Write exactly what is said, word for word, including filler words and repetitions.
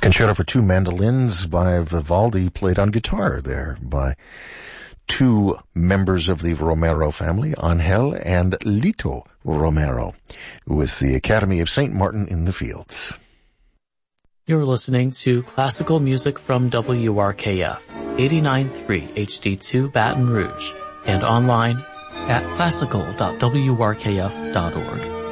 Concerto for Two Mandolins by Vivaldi, played on guitar there by two members of the Romero family, Angel and Lito Romero, with the Academy of Saint Martin in the Fields. You're listening to classical music from W R K F, eighty-nine point three H D two Baton Rouge, and online at classical dot w r k f dot org.